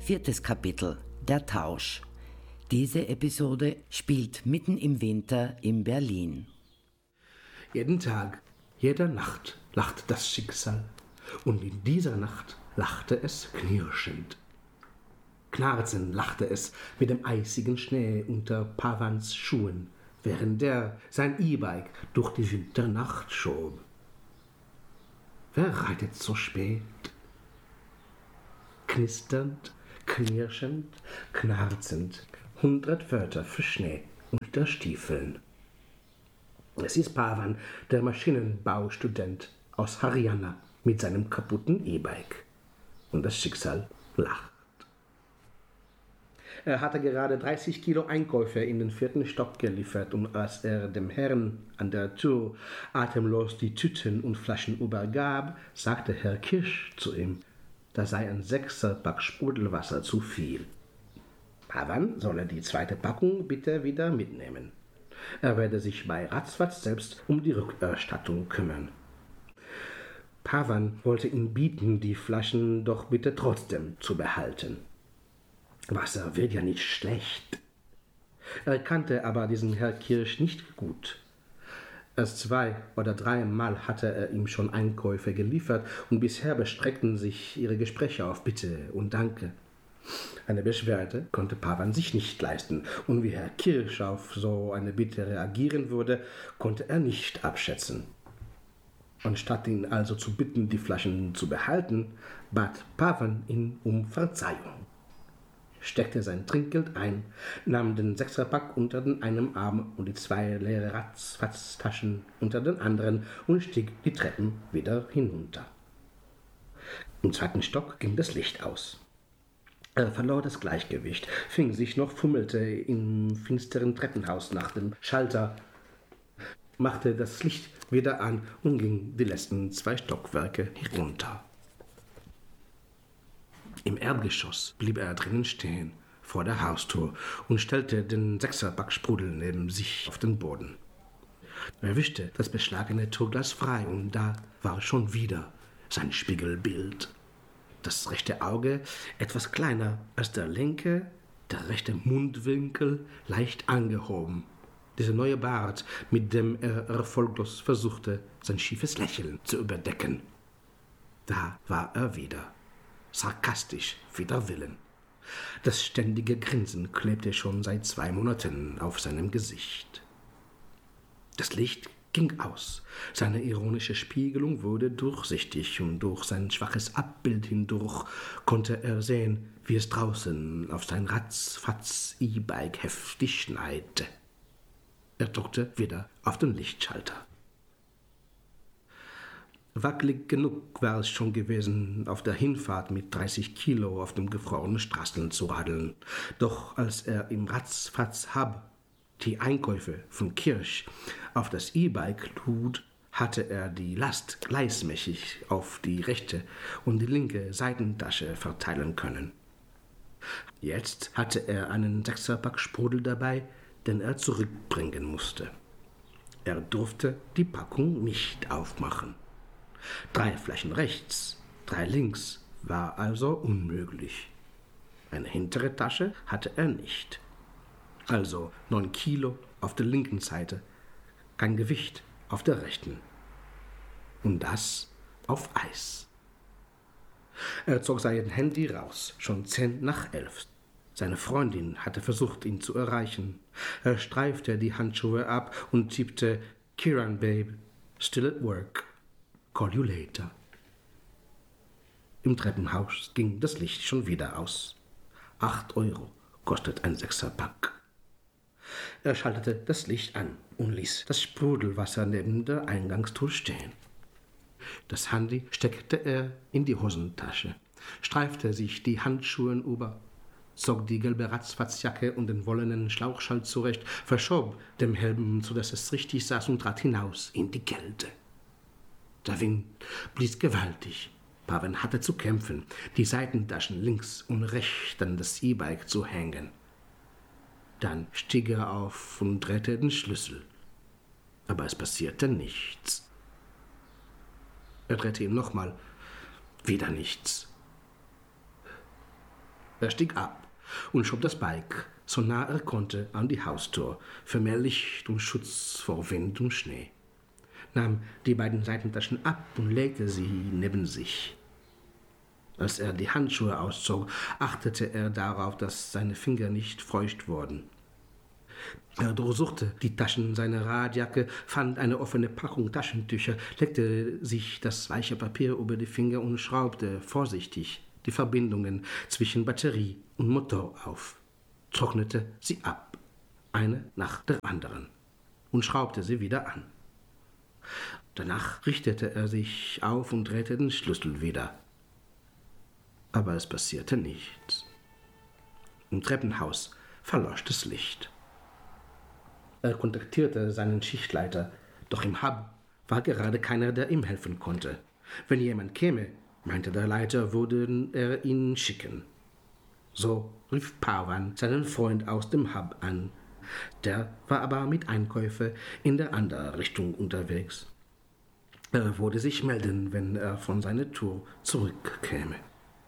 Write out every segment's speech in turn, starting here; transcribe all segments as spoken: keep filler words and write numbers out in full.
Viertes Kapitel: Der Tausch. Diese Episode spielt mitten im Winter in Berlin. Jeden Tag, jeder Nacht lacht das Schicksal. Und in dieser Nacht lachte es knirschend. Knarzend lachte es mit dem eisigen Schnee unter Pavans Schuhen, während er sein E-Bike durch die Winternacht schob. Wer reitet so spät? Knisternd, knirschend, knarzend, hundert Wörter für Schnee unter Stiefeln. Es ist Pavan, der Maschinenbaustudent aus Haryana mit seinem kaputten E-Bike. Und das Schicksal lacht. Er hatte gerade dreißig Kilo Einkäufe in den vierten Stock geliefert, und als er dem Herrn an der Tür atemlos die Tüten und Flaschen übergab, sagte Herr Kirsch zu ihm, da sei ein Sechserpack Sprudelwasser zu viel. Pavan solle die zweite Packung bitte wieder mitnehmen. Er werde sich bei Ratzfatz selbst um die Rückerstattung kümmern. Pavan wollte ihm bieten, die Flaschen doch bitte trotzdem zu behalten. Wasser wird ja nicht schlecht. Er kannte aber diesen Herr Kirsch nicht gut. Erst zwei oder dreimal hatte er ihm schon Einkäufe geliefert, und bisher bestreckten sich ihre Gespräche auf Bitte und Danke. Eine Beschwerde konnte Pavan sich nicht leisten, und wie Herr Kirsch auf so eine Bitte reagieren würde, konnte er nicht abschätzen. Anstatt ihn also zu bitten, die Flaschen zu behalten, bat Pavan ihn um Verzeihung, steckte sein Trinkgeld ein, nahm den Sechserpack unter den einen Arm und die zwei leere Ratzfatz-Taschen unter den anderen und stieg die Treppen wieder hinunter. Im zweiten Stock ging das Licht aus. Er verlor das Gleichgewicht, fing sich noch, fummelte im finsteren Treppenhaus nach dem Schalter, machte das Licht wieder an und ging die letzten zwei Stockwerke herunter. Im Erdgeschoss blieb er drinnen stehen, vor der Haustür, und stellte den Sechserpack Sprudel neben sich auf den Boden. Er wischte das beschlagene Türglas frei, und da war schon wieder sein Spiegelbild. Das rechte Auge etwas kleiner als der linke, der rechte Mundwinkel leicht angehoben. Dieser neue Bart, mit dem er erfolglos versuchte, sein schiefes Lächeln zu überdecken. Da war er wieder. Sarkastisch wider Willen. Das ständige Grinsen klebte schon seit zwei Monaten auf seinem Gesicht. Das Licht ging aus. Seine ironische Spiegelung wurde durchsichtig, und durch sein schwaches Abbild hindurch konnte er sehen, wie es draußen auf sein Ratzfatz-E-Bike heftig schneite. Er drückte wieder auf den Lichtschalter. Wackelig genug war es schon gewesen, auf der Hinfahrt mit dreißig Kilo auf dem gefrorenen Straßen zu radeln. Doch als er im Ratzfatz-Hub die Einkäufe von Kirsch auf das E-Bike lud, hatte er die Last gleichmäßig auf die rechte und die linke Seitentasche verteilen können. Jetzt hatte er einen Sechserpack Sprudel dabei, den er zurückbringen musste. Er durfte die Packung nicht aufmachen. Drei Flaschen rechts, drei links war also unmöglich. Eine hintere Tasche hatte er nicht. Also neun Kilo auf der linken Seite, kein Gewicht auf der rechten. Und das auf Eis. Er zog sein Handy raus, schon zehn nach elf. Seine Freundin hatte versucht, ihn zu erreichen. Er streifte die Handschuhe ab und tippte Kiran Babe, still at work. Call you later. Im Treppenhaus ging das Licht schon wieder aus. Acht Euro kostet ein Sechserpack. Er schaltete das Licht an und ließ das Sprudelwasser neben der Eingangstür stehen. Das Handy steckte er in die Hosentasche, streifte sich die Handschuhe über, zog die gelbe Ratzfatzjacke und den wollenen Schlauchschal zurecht, verschob dem Helm, so dass es richtig saß, und trat hinaus in die Kälte. Der Wind blies gewaltig. Pavan hatte zu kämpfen, die Seitentaschen links und rechts an das E-Bike zu hängen. Dann stieg er auf und drehte den Schlüssel. Aber es passierte nichts. Er drehte ihn nochmal. Wieder nichts. Er stieg ab und schob das Bike, so nah er konnte, an die Haustür, für mehr Licht und Schutz vor Wind und Schnee, nahm die beiden Seitentaschen ab und legte sie neben sich. Als er die Handschuhe auszog, achtete er darauf, dass seine Finger nicht feucht wurden. Er durchsuchte die Taschen seiner Radjacke, fand eine offene Packung Taschentücher, legte sich das weiche Papier über die Finger und schraubte vorsichtig die Verbindungen zwischen Batterie und Motor auf, trocknete sie ab, eine nach der anderen, und schraubte sie wieder an. Danach richtete er sich auf und drehte den Schlüssel wieder. Aber es passierte nichts. Im Treppenhaus verlosch das Licht. Er kontaktierte seinen Schichtleiter, doch im Hub war gerade keiner, der ihm helfen konnte. Wenn jemand käme, meinte der Leiter, würde er ihn schicken. So rief Pavan seinen Freund aus dem Hub an. Der war aber mit Einkäufen in der anderen Richtung unterwegs. Er würde sich melden, wenn er von seiner Tour zurückkäme.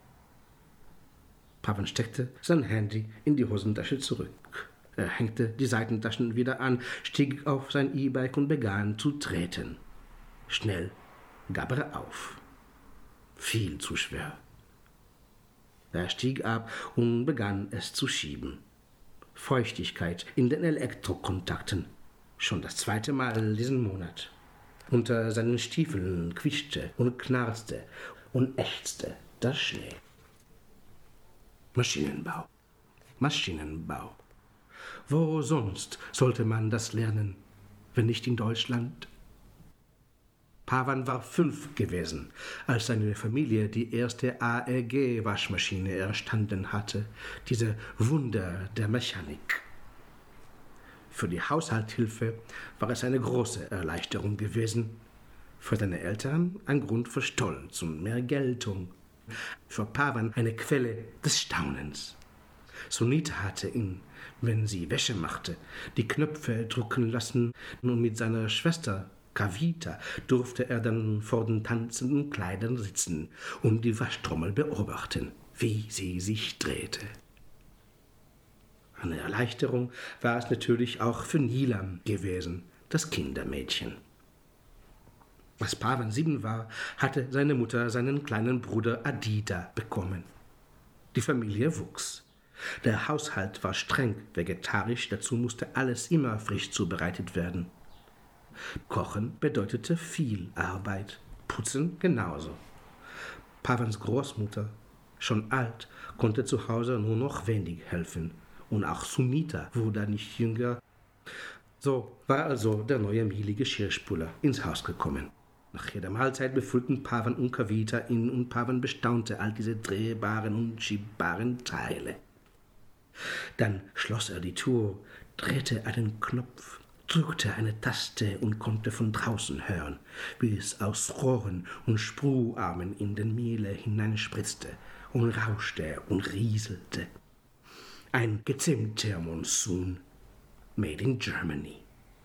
Pavan steckte sein Handy in die Hosentasche zurück. Er hängte die Seitentaschen wieder an, stieg auf sein E-Bike und begann zu treten. Schnell gab er auf. Viel zu schwer. Er stieg ab und begann es zu schieben. Feuchtigkeit in den Elektrokontakten. Schon das zweite Mal diesen Monat. Unter seinen Stiefeln quietschte und knarzte und ächzte der Schnee. Maschinenbau. Maschinenbau. Wo sonst sollte man das lernen, wenn nicht in Deutschland? Pavan war fünf gewesen, als seine Familie die erste A E G-Waschmaschine erstanden hatte, diese Wunder der Mechanik. Für die Haushaltshilfe war es eine große Erleichterung gewesen, für seine Eltern ein Grund für Stolz und mehr Geltung, für Pavan eine Quelle des Staunens. Sunita hatte ihn, wenn sie Wäsche machte, die Knöpfe drücken lassen, und mit seiner Schwester Kavita durfte er dann vor den tanzenden Kleidern sitzen und die Waschtrommel beobachten, wie sie sich drehte. Eine Erleichterung war es natürlich auch für Nilam gewesen, das Kindermädchen. Als Pavan sieben war, hatte seine Mutter seinen kleinen Bruder Aditya bekommen. Die Familie wuchs. Der Haushalt war streng vegetarisch, dazu musste alles immer frisch zubereitet werden. Kochen bedeutete viel Arbeit, Putzen genauso. Pavans Großmutter, schon alt, konnte zu Hause nur noch wenig helfen. Und auch Sunita wurde nicht jünger. So war also der neue Miele-Geschirrspüler ins Haus gekommen. Nach jeder Mahlzeit befüllten Pavan und Kavita ihn, und Pavan bestaunte all diese drehbaren und schiebbaren Teile. Dann schloss er die Tür, drehte einen Knopf, drückte eine Taste und konnte von draußen hören, wie es aus Rohren und Spruarmen in den Miele hineinspritzte und rauschte und rieselte. Ein gezimmter Monsun, made in Germany.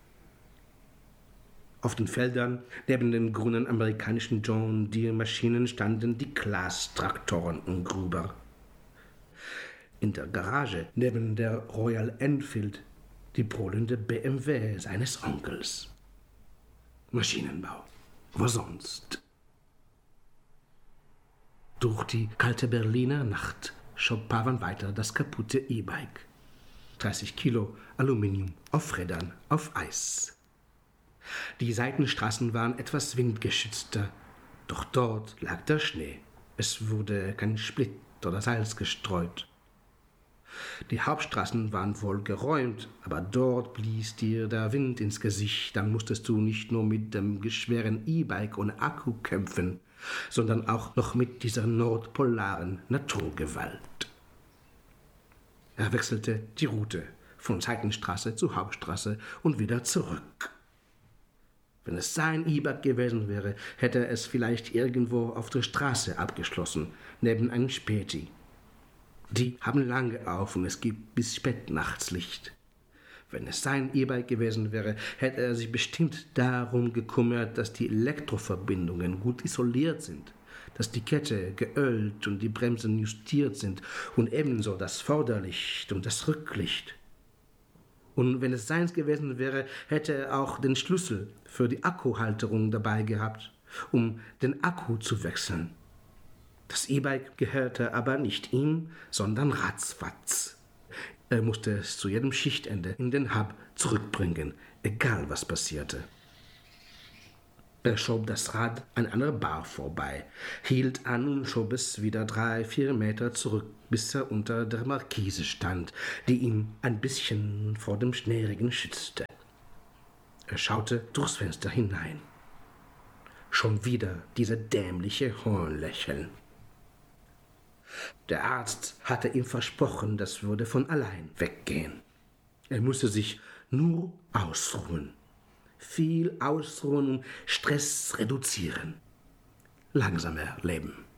Auf den Feldern neben den grünen amerikanischen John Deere-Maschinen standen die Glastraktoren und Gruber. In der Garage neben der Royal Enfield die brüllende B M W seines Onkels. Maschinenbau. Wo sonst? Durch die kalte Berliner Nacht schob Pavan weiter das kaputte E-Bike. dreißig Kilo Aluminium auf Rädern auf Eis. Die Seitenstraßen waren etwas windgeschützter, doch dort lag der Schnee. Es wurde kein Split oder Salz gestreut. Die Hauptstraßen waren wohl geräumt, aber dort blies dir der Wind ins Gesicht. Dann musstest du nicht nur mit dem schweren E-Bike ohne Akku kämpfen, sondern auch noch mit dieser nordpolaren Naturgewalt. Er wechselte die Route von Seitenstraße zu Hauptstraße und wieder zurück. Wenn es sein E-Bike gewesen wäre, hätte er es vielleicht irgendwo auf der Straße abgeschlossen, neben einem Späti. Die haben lange auf und es gibt bis spät nachts Licht. Wenn es sein E-Bike gewesen wäre, hätte er sich bestimmt darum gekümmert, dass die Elektroverbindungen gut isoliert sind, dass die Kette geölt und die Bremsen justiert sind und ebenso das Vorderlicht und das Rücklicht. Und wenn es seins gewesen wäre, hätte er auch den Schlüssel für die Akkuhalterung dabei gehabt, um den Akku zu wechseln. Das E-Bike gehörte aber nicht ihm, sondern ratzfatz. Er musste es zu jedem Schichtende in den Hub zurückbringen, egal was passierte. Er schob das Rad an einer Bar vorbei, hielt an und schob es wieder drei, vier Meter zurück, bis er unter der Markise stand, die ihn ein bisschen vor dem Schneeregen schützte. Er schaute durchs Fenster hinein. Schon wieder diese dämliche Hohnlächeln. Der Arzt hatte ihm versprochen, das würde von allein weggehen. Er musste sich nur ausruhen. Viel ausruhen und Stress reduzieren. Langsamer leben.